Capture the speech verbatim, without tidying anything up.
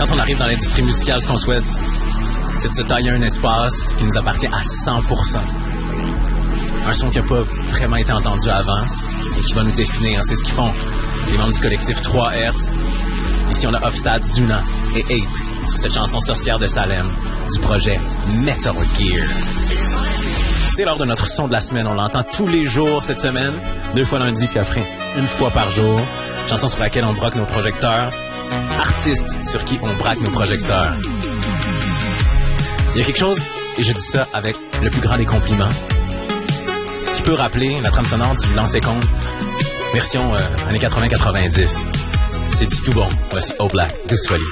Quand on arrive dans l'industrie musicale, ce qu'on souhaite, c'est de se tailler un espace qui nous appartient à cent pour cent. Un son qui n'a pas vraiment été entendu avant et qui va nous définir. C'est ce qu'ils font les membres du collectif trois Hertz. Ici, on a Offstad, Zuna et Ape sur cette chanson sorcière de Salem du projet Metal Gear. C'est l'heure de notre son de la semaine. On l'entend tous les jours cette semaine, deux fois lundi puis après une fois par jour. Chanson sur laquelle on braque nos projecteurs. Artiste sur qui on braque nos projecteurs. Il y a quelque chose, et je dis ça avec le plus grand des compliments, qui peut rappeler la trame sonore du Lancer Compte, version euh, années quatre-vingts quatre-vingt-dix. C'est du tout bon. Voici O'Black, Douce Folie.